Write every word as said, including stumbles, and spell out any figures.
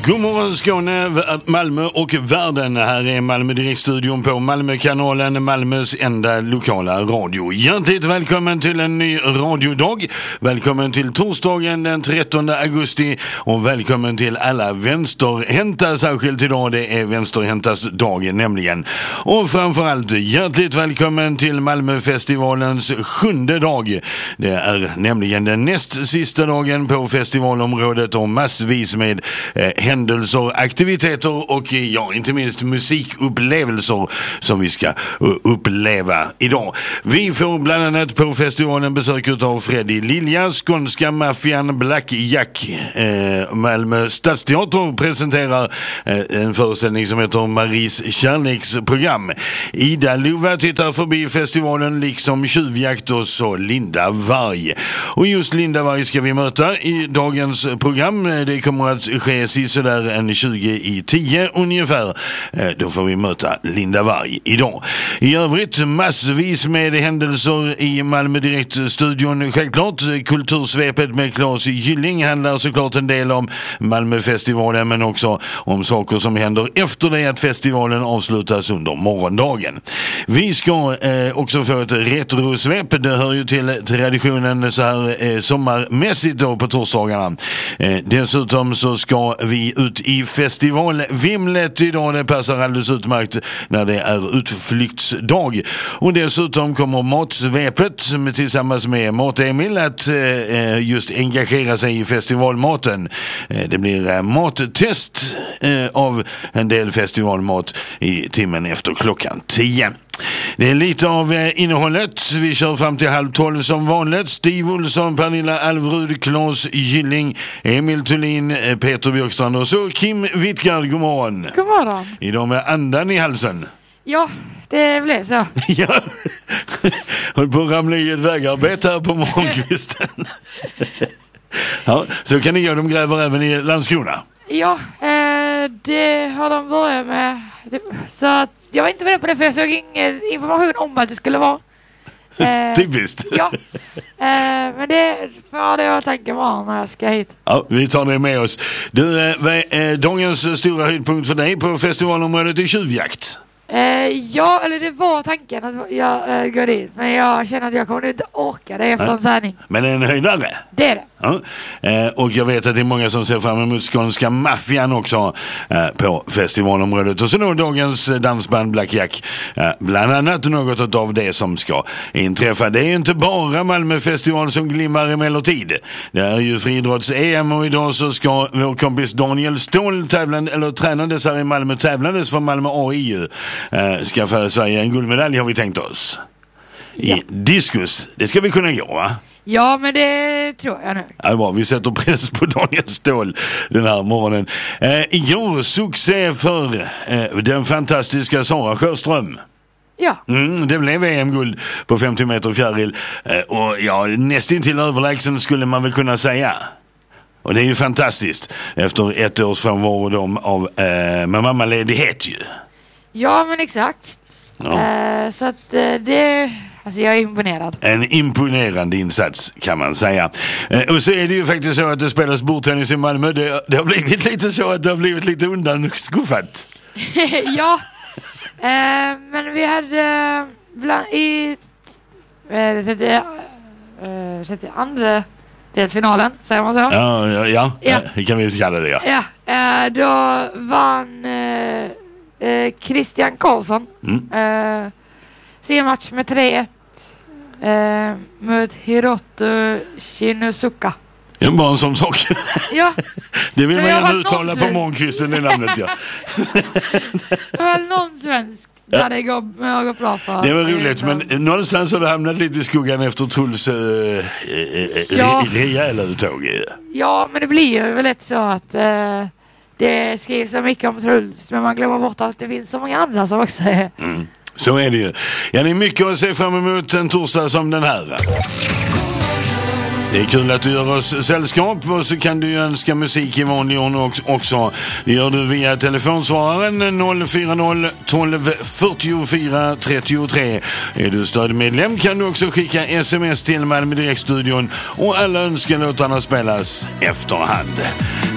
God morgon Skåne, Malmö och världen. Här är Malmö Direktstudion på Malmökanalen, Malmös enda lokala radio. Hjärtligt välkommen till en ny radiodag. Välkommen till torsdagen den trettonde augusti och välkommen till alla vänsterhänta, särskilt idag. Det är vänsterhäntas dagen nämligen. Och framförallt hjärtligt välkommen till Malmöfestivalens sjunde dag. Det är nämligen den näst sista dagen på festivalområdet och massvis med eh, händelser, aktiviteter och ja, inte minst musikupplevelser som vi ska uh, uppleva idag. Vi får bland annat på festivalen besök av Freddy Lilja, skånska maffian Black Jack. Eh, Malmö Stadsteater presenterar eh, en föreställning som heter Maries kärleksprogram. Ida Lova tittar förbi festivalen liksom Tjuvjakt och så Linda Varg. Och just Linda Varg ska vi möta i dagens program. Det kommer att ske sådär en tjugo i tio ungefär. Då får vi möta Linda Varg idag. I övrigt massvis med händelser i Malmö Direkt-studion. Självklart kultursvepet med Claes Gylling handlar såklart en del om Malmöfestivalen, men också om saker som händer efter det att festivalen avslutas under morgondagen. Vi ska eh, också få ett retrosvep. Det hör ju till traditionen så här eh, sommarmässigt då på torsdagarna. Eh, dessutom så ska vi ut i festivalvimlet idag. Det passar alldeles utmärkt när det är utflyktsdag. Och dessutom kommer matsvepet tillsammans med Mat-Emil att eh, just engagera sig i festivalmaten. Eh, det blir eh, mattest eh, av en del festivalmat i timmen efter klockan tio. Det är lite av eh, innehållet. Vi kör fram till halv tolv som vanligt. Steve Olsson, Pernilla Alvrud, Claes Gylling, Emil Thulin, eh, Peter Björkstrand och så Kim Wittgard. God morgon. God morgon. Idag med andan i halsen. Ja, det blev så. Ja, håll på att ramla i ett vägarbete här på morgonkvisten. Ja, så kan ni göra, de gräver även i Landskrona. Ja, eh, det har de börjat med. Det, så att jag var inte med på det för jag såg ingen information om att det skulle vara. Eh, Typiskt. Ja, eh, men det var det jag tänker vara när jag ska hit. Ja, vi tar det med oss. Du, eh, dagens stora höjdpunkt för dig på festivalområdet är Tjuvjakt. Eh, ja, eller det var tanken att jag eh, går dit. Men jag känner att jag kommer inte orka det efter ja. en sändning. Men det är en höjdare. Det är det. Ja. Eh, och jag vet att det är många som ser fram emot skånska maffian också eh, på festivalområdet. Och så då dagens dansband Black Jack. Eh, bland annat något av det som ska inträffa. Det är inte bara Malmöfestival som glimmar emellertid. Det är ju friidrotts-E M och idag så ska vår kompis Daniel Ståhl tävlande, eller tränandes här i Malmö, tävlandes för Malmö A I U. Eh, skaffa Sverige en guldmedalj har vi tänkt oss. I ja. diskus. Det ska vi kunna gå, va? Ja, men det tror jag nu. Ja, bra. Vi sätter press på Daniel Ståhl den här morgonen. Eh, igår succé för eh, den fantastiska Sara Sjöström. Ja. Mm, det blev V M-guld på femtio meter fjäril. Eh, och ja, nästan till överlägsen skulle man väl kunna säga. Och det är ju fantastiskt efter ett års frånvaro av eh, med mammaledighet ju. Ja, men exakt. Ja. Eh, så att eh, det... Alltså jag är imponerad. En imponerande insats kan man säga. Eh, och så är det ju faktiskt så att det spelas bordtennis i Malmö. Det, det har blivit lite så att det har blivit lite undanskuffat. Ja. Eh, men vi hade bland, i eh, det andra delsfinalen, säger man så? Ja, ja, ja. ja. Det kan vi kalla det, ja. Ja, eh, då vann eh, eh, Christian Karlsson mm. eh, sin match med tre ett eh, mot Hiroto Shinosuka. Det är bara en sån sak. Ja. Det vill så man gärna uttala på svensk. morgonkvisten i namnet, ja. Det var någon svensk där det går, går bra för. Det var roligt, men någonstans har det hamnat lite i skuggan efter Trulls äh, ja. rejäla uttåg. Ja, men det blir ju väl lätt så att äh, det skrivs så mycket om Truls, men man glömmer bort att det finns så många andra som också är. Mm. Så är det ju. Ja, det är mycket att se fram emot en torsdag som den här. Det är kul att du gör oss sällskap, och så kan du ju önska musik i vanlig ordning också. Det gör du via telefonsvararen noll fyra noll tolv fyrtiofyra trettiotre. Är du stödmedlem kan du också skicka sms till Malmö Direktstudion och alla önskelåtarna spelas efterhand.